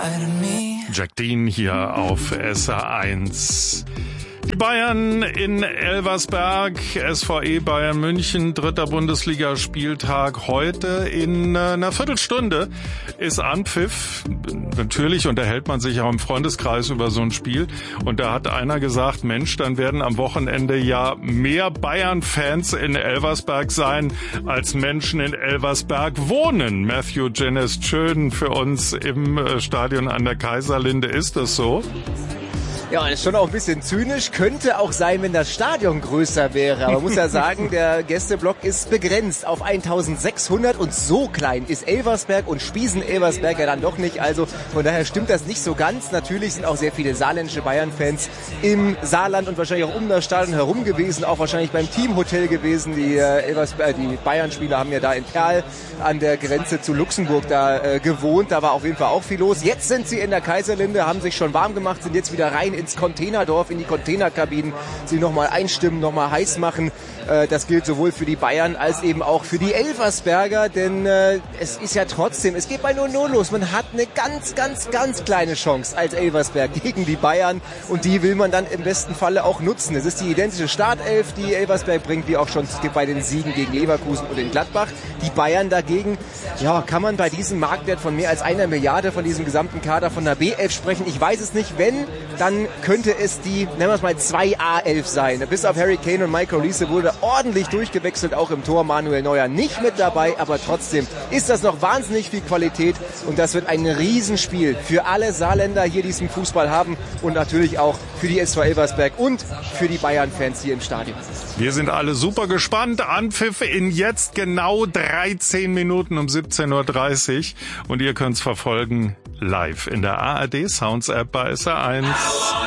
Jack Dean hier auf SR1. Die Bayern in Elversberg, SVE Bayern München, 3. Bundesligaspieltag. Heute in einer Viertelstunde ist Anpfiff. Natürlich unterhält man sich auch im Freundeskreis über so ein Spiel. Und da hat einer gesagt, Mensch, dann werden am Wochenende ja mehr Bayern-Fans in Elversberg sein, als Menschen in Elversberg wohnen. Matthew Jenner ist schön für uns im Stadion an der Kaiserlinde. Ist das so? Ja, das ist schon auch ein bisschen zynisch. Könnte auch sein, wenn das Stadion größer wäre. Aber man muss ja sagen, der Gästeblock ist begrenzt auf 1600 und so klein ist Elversberg und Spiesen-Elversberg ja dann doch nicht. Also von daher stimmt das nicht so ganz. Natürlich sind auch sehr viele saarländische Bayern-Fans im Saarland und wahrscheinlich auch um das Stadion herum gewesen. Auch wahrscheinlich beim Teamhotel gewesen. Die Bayern-Spieler haben ja da in Perl an der Grenze zu Luxemburg da gewohnt. Da war auf jeden Fall auch viel los. Jetzt sind sie in der Kaiserlinde, haben sich schon warm gemacht, sind jetzt wieder rein ins Containerdorf, in die Containerkabinen, sie nochmal einstimmen, nochmal heiß machen. Das gilt sowohl für die Bayern als eben auch für die Elversberger, denn es ist ja trotzdem, es geht bei 0-0 los. Man hat eine ganz, ganz, ganz kleine Chance als Elversberg gegen die Bayern und die will man dann im besten Falle auch nutzen. Es ist die identische Startelf, die Elversberg bringt, wie auch schon bei den Siegen gegen Leverkusen und in Gladbach. Die Bayern dagegen, ja, kann man bei diesem Marktwert von mehr als 1 Milliarde von diesem gesamten Kader von der B11 sprechen? Ich weiß es nicht. Wenn, dann könnte es die, nennen wir es mal 2A11 sein. Bis auf Harry Kane und Michael Olise wurde ordentlich durchgewechselt, auch im Tor Manuel Neuer nicht mit dabei, aber trotzdem ist das noch wahnsinnig viel Qualität und das wird ein Riesenspiel für alle Saarländer hier, die diesen Fußball haben und natürlich auch für die SV Elversberg und für die Bayern-Fans hier im Stadion. Wir sind alle super gespannt. Anpfiff in jetzt genau 13 Minuten um 17.30 Uhr und ihr könnt es verfolgen live in der ARD Sounds App bei SR1.